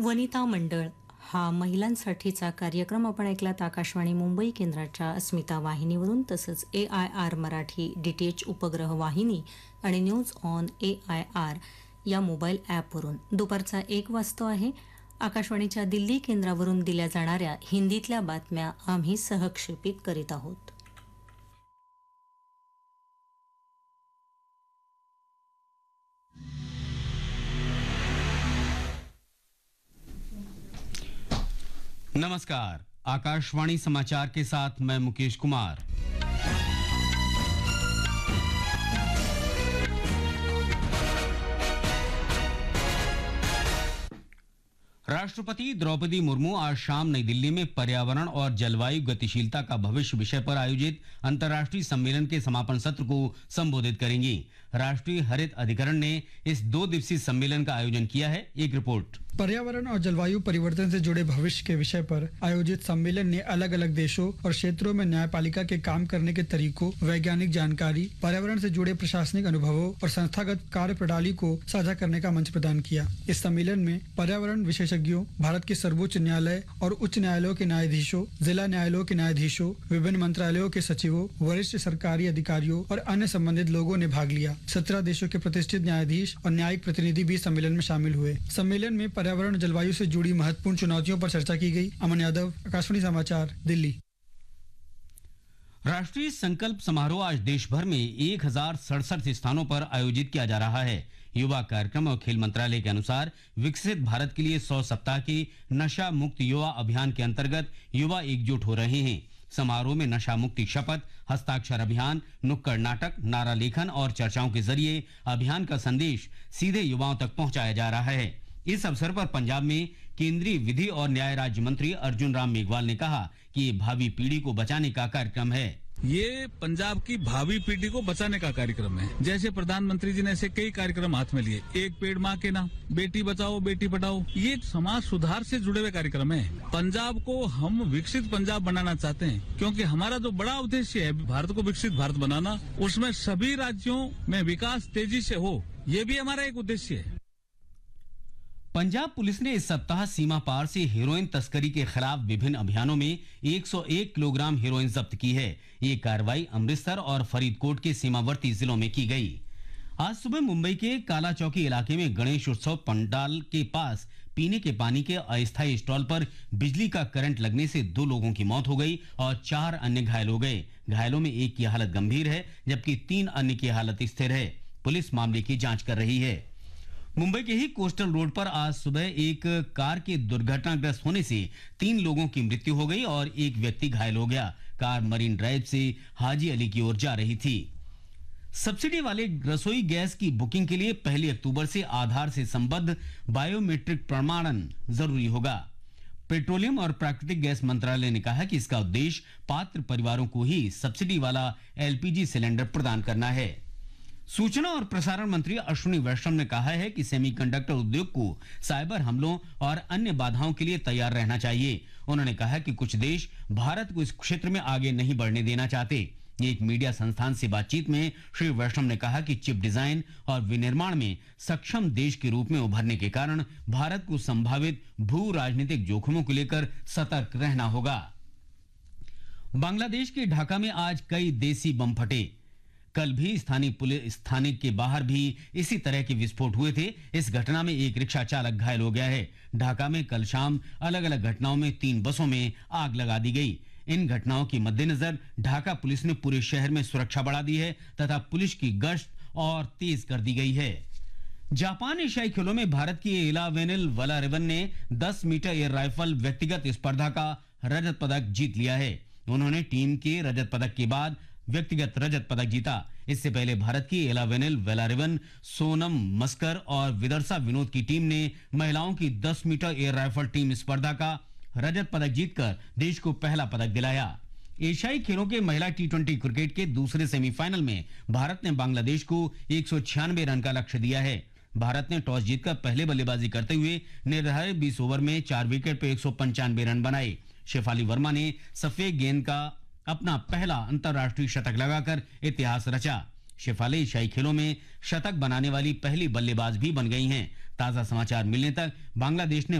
वनिता मंडळ हा महिलांसाठीचा कार्यक्रम आपण ऐकलात आकाशवाणी मुंबई केंद्राच्या अस्मिता वाहिनीवरून, तसंच AIR मराठी DTH उपग्रह वाहिनी आणि न्यूज ऑन AIR या मोबाईल ॲपवरून. दुपारचा 1 वाजता आहे. आकाशवाणीच्या दिल्ली केंद्रावरून दिल्या जाणाऱ्या हिंदीतल्या बातम्या आम्ही सहक्षेपित करीत आहोत. नमस्कार, आकाशवाणी समाचार के साथ मैं मुकेश कुमार. राष्ट्रपति द्रौपदी मुर्मू आज शाम नई दिल्ली में पर्यावरण और जलवायु गतिशीलता का भविष्य विषय पर आयोजित अंतर्राष्ट्रीय सम्मेलन के समापन सत्र को संबोधित करेंगी. राष्ट्रीय हरित अधिकरण ने इस 2 दिवसीय सम्मेलन का आयोजन किया है. एक रिपोर्ट. पर्यावरण और जलवायु परिवर्तन से जुड़े भविष्य के विषय पर आयोजित सम्मेलन ने अलग अलग देशों और क्षेत्रों में न्यायपालिका के काम करने के तरीकों, वैज्ञानिक जानकारी, पर्यावरण से जुड़े प्रशासनिक अनुभवों और संस्थागत कार्य प्रणाली को साझा करने का मंच प्रदान किया. इस सम्मेलन में पर्यावरण विशेषज्ञों, भारत के सर्वोच्च न्यायालय और उच्च न्यायालयों के न्यायाधीशों, जिला न्यायालयों के न्यायाधीशों, विभिन्न मंत्रालयों के सचिवों, वरिष्ठ सरकारी अधिकारियों और अन्य संबंधित लोगों ने भाग लिया. 17 देशों के प्रतिष्ठित न्यायाधीश और न्यायिक प्रतिनिधि भी सम्मेलन में शामिल हुए. सम्मेलन में पर्यावरण जलवायु से जुड़ी महत्वपूर्ण चुनौतियों पर चर्चा की गई. अमन यादव, आकाशवाणी समाचार, दिल्ली. राष्ट्रीय संकल्प समारोह आज देश भर में 1067 स्थानों पर आयोजित किया जा रहा है. युवा कार्यक्रम और खेल मंत्रालय के अनुसार विकसित भारत के लिए 100 सप्ताह के नशा मुक्त युवा अभियान के अंतर्गत युवा एकजुट हो रहे हैं. समारोह में नशा मुक्ति शपथ, हस्ताक्षर अभियान, नुक्कड़ नाटक, नारा लेखन और चर्चाओं के जरिए अभियान का संदेश सीधे युवाओं तक पहुंचाया जा रहा है. इस अवसर पर पंजाब में केंद्रीय विधि और न्याय राज्य मंत्री अर्जुन राम मेघवाल ने कहा कि ये भावी पीढ़ी को बचाने का कार्यक्रम है. ये पंजाब की भावी पीढ़ी को बचाने का कार्यक्रम है. जैसे प्रधानमंत्री जी ने ऐसे कई कार्यक्रम हाथ में लिए, एक पेड़ माँ के नाम, बेटी बचाओ बेटी पढ़ाओ, ये समाज सुधार से जुड़े हुए कार्यक्रम है. पंजाब को हम विकसित पंजाब बनाना चाहते हैं, क्योंकि हमारा जो बड़ा उद्देश्य है भारत को विकसित भारत बनाना, उसमें सभी राज्यों में विकास तेजी से हो, ये भी हमारा एक उद्देश्य है. पंजाब पुलिस ने इस सप्ताह सीमा पार से हेरोइन तस्करी के खिलाफ विभिन्न अभियानों में 101 किलोग्राम हेरोइन जब्त की है. ये कार्रवाई अमृतसर और फरीदकोट के सीमावर्ती जिलों में की गई. आज सुबह मुंबई के काला चौकी इलाके में गणेश उत्सव पंडाल के पास पीने के पानी के अस्थायी स्टॉल पर बिजली का करंट लगने से 2 लोगों की मौत हो गई और 4 अन्य घायल हो गए. घायलों में एक की हालत गंभीर है, जबकि 3 अन्य की हालत स्थिर है. पुलिस मामले की जांच कर रही है. मुंबई के ही कोस्टल रोड पर आज सुबह एक कार के दुर्घटनाग्रस्त होने से 3 लोगों की मृत्यु हो गई और एक व्यक्ति घायल हो गया. कार मरीन ड्राइव से हाजी अली की ओर जा रही थी. सब्सिडी वाले रसोई गैस की बुकिंग के लिए 1 अक्टूबर से आधार से संबद्ध बायोमेट्रिक प्रमाणन जरूरी होगा. पेट्रोलियम और प्राकृतिक गैस मंत्रालय ने कहा कि इसका उद्देश्य पात्र परिवारों को ही सब्सिडी वाला LPG सिलेंडर प्रदान करना है. सूचना और प्रसारण मंत्री अश्विनी वैष्णव ने कहा है कि सेमीकंडक्टर उद्योग को साइबर हमलों और अन्य बाधाओं के लिए तैयार रहना चाहिए. उन्होंने कहा कि कुछ देश भारत को इस क्षेत्र में आगे नहीं बढ़ने देना चाहते. एक मीडिया संस्थान से बातचीत में श्री वैष्णव ने कहा कि चिप डिजाइन और विनिर्माण में सक्षम देश के रूप में उभरने के कारण भारत को संभावित भू राजनीतिक जोखिमों को लेकर सतर्क रहना होगा. बांग्लादेश के ढाका में आज कई देसी बम फटे. कल भी स्थानीय के बाहर भी इसी तरह के विस्फोट हुए थे. इस घटना में एक रिक्शा चालक घायल हो गया है. ढाका में कल शाम अलग अलग घटनाओं में 3 बसों में आग लगा दी गई. इन घटनाओं के मद्देनजर ढाका पुलिस ने पूरे शहर में सुरक्षा बढ़ा दी है तथा पुलिस की गश्त और तेज कर दी गई है. जापान एशियाई खेलों में भारत की एलावेनिल वलारिवन ने 10 मीटर एयर राइफल व्यक्तिगत स्पर्धा का रजत पदक जीत लिया है. उन्होंने टीम के रजत पदक के बाद व्यक्तिगत रजत पदक जीता. इससे पहले भारत की एलावेनिल वेलारिवन, सोनम मस्कर और विदर्शा विनोद की टीम ने महिलाओं की 10 मीटर एयर राइफल टीम स्पर्धा का रजत पदक जीतकर देश को पहला पदक दिलाया. एशियाई खेलों के महिला T20 क्रिकेट के दूसरे सेमीफाइनल में भारत ने बांग्लादेश को 196 रन का लक्ष्य दिया है. भारत ने टॉस जीतकर पहले बल्लेबाजी करते हुए निर्धारित 20 ओवर में 4 विकेट पर 195 रन बनाए. शेफाली वर्मा ने सफेद गेंद का अपना पहला अंतर्राष्ट्रीय शतक लगाकर इतिहास रचा. शेफाली एशियाई खेलों में शतक बनाने वाली पहली बल्लेबाज भी बन गई हैं. ताजा समाचार मिलने तक बांग्लादेश ने